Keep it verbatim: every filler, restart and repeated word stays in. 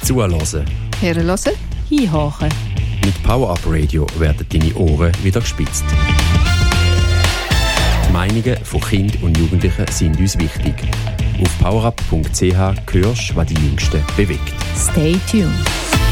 Zuhören. Hören. Hinhören. Mit Power-Up Radio werden deine Ohren wieder gespitzt. Die Meinungen von Kindern und Jugendlichen sind uns wichtig. Auf powerup punkt c h hörst, was die Jüngsten bewegt. Stay tuned.